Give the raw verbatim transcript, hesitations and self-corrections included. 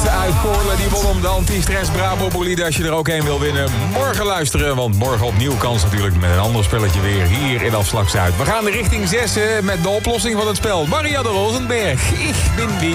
Bart uit Goorlen, die won om de anti-stress Brabo bolide. Als je er ook een wil winnen, morgen luisteren. Want morgen opnieuw kans natuurlijk met een ander spelletje weer hier in Afslag Zuid. We gaan richting zes met de oplossing van het spel. Maria de Rosenberg. Ik ben die.